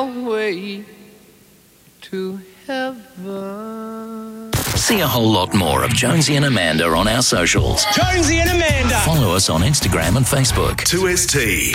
way to heaven. See a whole lot more of Jonesy and Amanda on our socials. Jonesy and Amanda. Follow us on Instagram and Facebook. 2ST.